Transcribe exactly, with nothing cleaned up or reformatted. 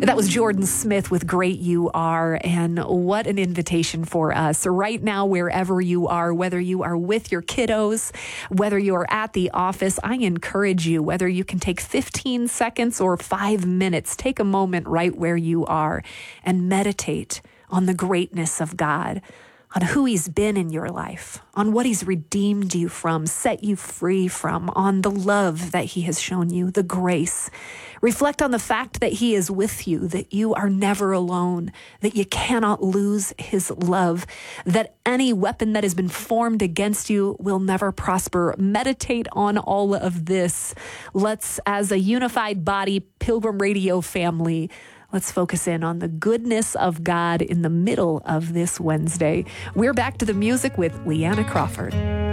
That was Jordan Smith with Great You Are, and what an invitation for us right now, wherever you are, whether you are with your kiddos, whether you are at the office. I encourage you, whether you can take fifteen seconds or five minutes, take a moment right where you are and meditate on the greatness of God, on who he's been in your life, on what he's redeemed you from, set you free from, on the love that he has shown you, the grace. Reflect on the fact that he is with you, that you are never alone, that you cannot lose his love, that any weapon that has been formed against you will never prosper. Meditate on all of this. Let's, as a unified body, Pilgrim Radio family, let's focus in on the goodness of God in the middle of this Wednesday. We're back to the music with Leanna Crawford.